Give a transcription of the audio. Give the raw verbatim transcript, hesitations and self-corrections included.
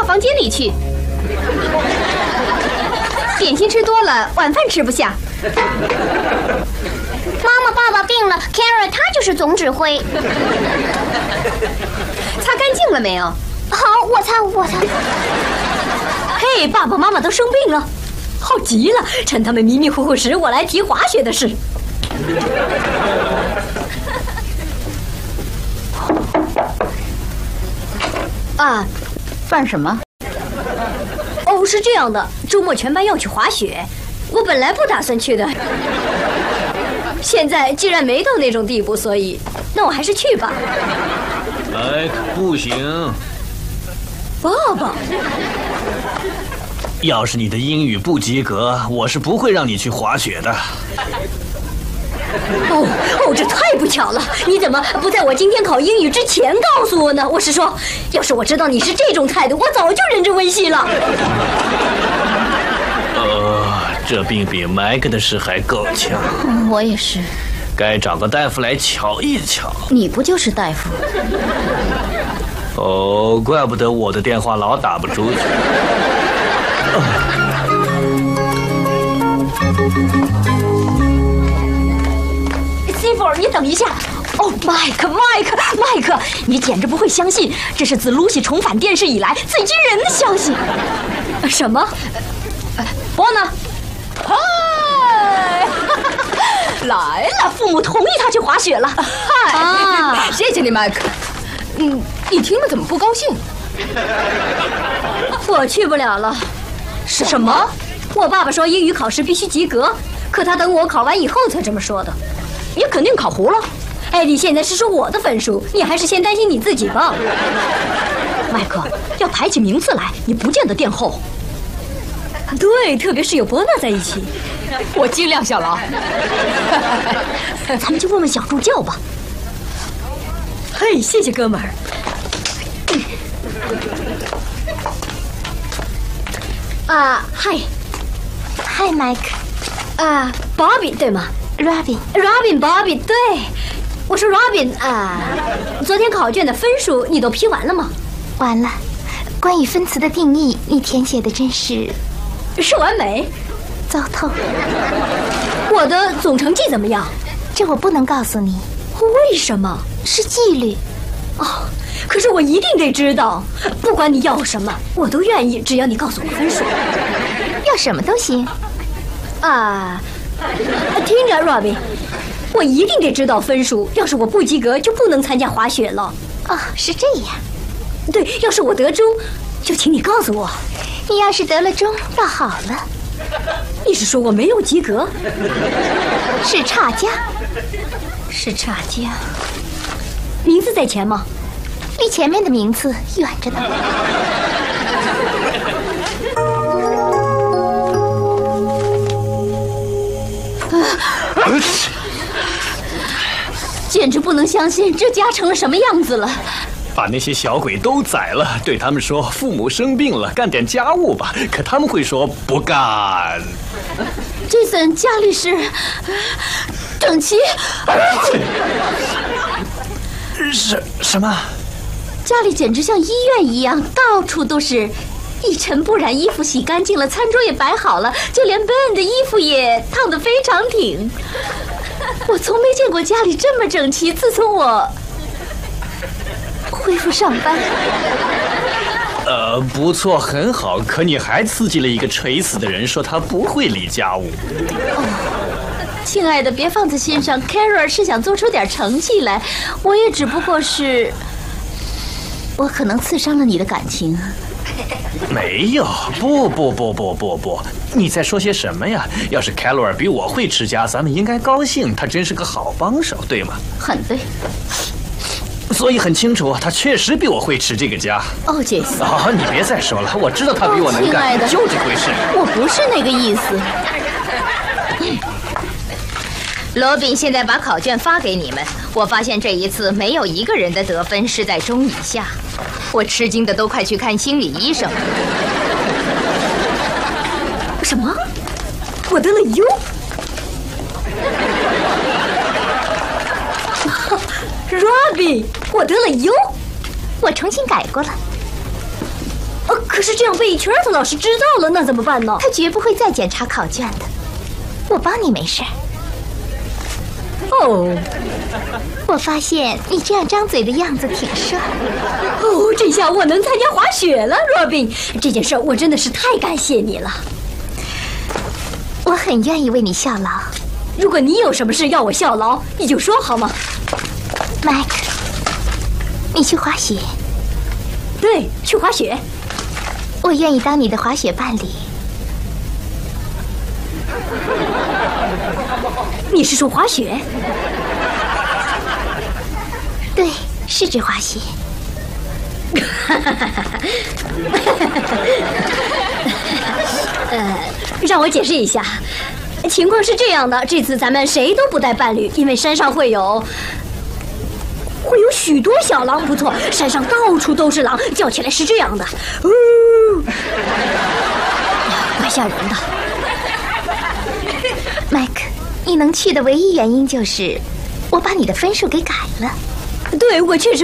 房间里去。点心吃多了，晚饭吃不下。 妈妈，爸爸病了 ，Kara 他就是总指挥。 擦干净了没有？ 好，我擦，我擦。 嘿，爸爸妈妈都生病了，好极了！趁他们迷迷糊糊时，我来提滑雪的事。啊， 办什么？ 哦，是这样的，周末全班要去滑雪，我本来不打算去的。现在既然没到那种地步，所以那我还是去吧。 哎，不行。 爸爸， 要是你的英语不及格，我是不会让你去滑雪的。 哦哦，这太不巧了！你怎么不在我今天考英语之前告诉我呢？我是说，要是我知道你是这种态度，我早就忍着温习了。 呃，这病比麦克的事还够呛。 嗯，我也是。 该找个大夫来瞧一瞧。 你不就是大夫？ 哦，怪不得我的电话老打不出去。 Silver， 你等一下。哦，麦克，麦克，麦克，你简直不会相信，这是自露西重返电视以来最惊人的消息。什么？波呢？嗨，来了，父母同意他去滑雪了。嗨， 啊，谢谢你，麦克。嗯，你听了怎么不高兴？ 我去不了了。什么？我爸爸说英语考试必须及格，可他等我考完以后才这么说的。 你肯定考糊了。 艾莉现在是说我的分数，你还是先担心你自己吧。 麦克，要排起名次来，你不见得垫后。 对，特别是有波娜在一起。 我尽量，小狼。 咱们就问问小助教吧。嘿，谢谢哥们儿。啊，嗨， 嗨，Mike。 啊 ，Bobby 对吗 ？Robin。Robin，Bobby， 对，我说 Robin 啊。昨天考卷的分数你都批完了吗？ 完了。关于分词的定义，你填写的真是…… 是完美， 糟透。 我的总成绩怎么样？ 这我不能告诉你。 为什么？ 是纪律。 哦，可是我一定得知道，不管你要什么，我都愿意，只要你告诉我分数。 要什么都行。 啊，听着 ，Robin， 我一定得知道分数。要是我不及格，就不能参加滑雪了。 哦，是这样。 对，要是我得中，就请你告诉我。 你要是得了中，倒好了。 你是说我没有及格？ 是差加。 是差加。名字在前吗？ 离前面的名次远着呢。 简直不能相信这家成了什么样子了。 把那些小鬼都宰了，对他们说父母生病了，干点家务吧。可他们会说不干。 Jason， 家里是整齐。 什什么？ 家里简直像医院一样，到处都是一尘不染，衣服洗干净了，餐桌也摆好了，就连 Ben 的衣服也烫得非常挺。我从没见过家里这么整齐。自从我恢复上班。 呃，不错，很好。可你还刺激了一个垂死的人，说他不会理家务。 哦，亲爱的，别放在心上。Kara 是想做出点成绩来，我也只不过是…… 我可能刺伤了你的感情。 没有，不不不不不不，你在说些什么呀？要是凯洛尔比我会持家，咱们应该高兴，他真是个好帮手，对吗？ 很对。 所以很清楚，他确实比我会持这个家。 哦，杰斯。 哦，你别再说了，我知道他比我能干， 哦、亲爱的， 就这回事。 我不是那个意思。 罗宾现在把考卷发给你们，我发现这一次没有一个人的得分是在中以下，我吃惊的都快去看心理医生了。 什么？我得了优？Robbie， 我得了优， 我重新改过了。 呃，可是这样被全子老师知道了，那怎么办呢？ 他绝不会再检查考卷的。我帮你没事儿。 哦， 我发现你这样张嘴的样子挺帅。 哦，这下我能参加滑雪了，罗宾。这件事我真的是太感谢你了。 我很愿意为你效劳。 如果你有什么事要我效劳，你就说好吗？ 麦克，你去滑雪？ 对，去滑雪。 我愿意当你的滑雪伴侣。 你是说滑雪？ 对，是指滑雪。 呃，让我解释一下，情况是这样的，这次咱们谁都不带伴侣，因为山上会有会有许多小狼。不错，山上到处都是狼，叫起来是这样的，呜、呃，怪吓人的。 麦克，你能去的唯一原因就是我把你的分数给改了。 对，我确实